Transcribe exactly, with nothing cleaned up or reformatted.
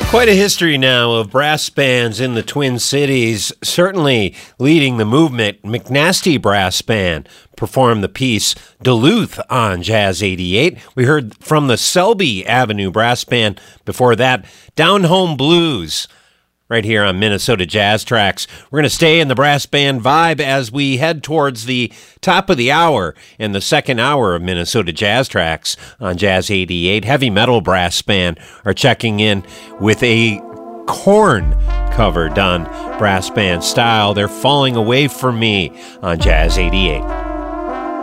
Quite a history now of brass bands in the Twin Cities, certainly leading the movement. McNasty Brass Band performed the piece Duluth on Jazz eighty-eight. We heard from the Selby Avenue Brass Band. Before that, Down Home Blues, right here on Minnesota Jazz Tracks. We're going to stay in the brass band vibe as we head towards the top of the hour in the second hour of Minnesota Jazz Tracks on Jazz eighty-eight. Heavy Metal Brass Band are checking in with a Korn cover done brass band style. They're Falling Away From Me on Jazz eighty-eight.